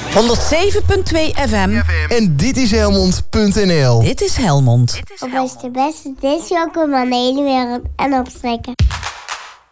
107.2 FM. En dit is Helmond.nl. Dit is Helmond. Op is de beste disco van de hele wereld en opstrekken.